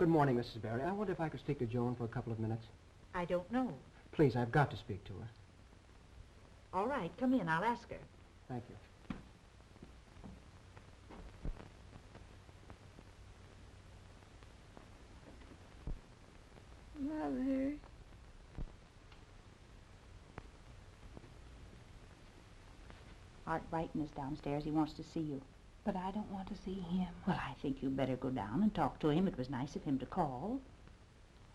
Good morning, Mrs. Barry. I wonder if I could speak to Joan for a couple of minutes. I don't know. Please, I've got to speak to her. All right, come in. I'll ask her. Thank you. Mother. Art Brighton is downstairs. He wants to see you. But I don't want to see him. Well, I think you better go down and talk to him. It was nice of him to call.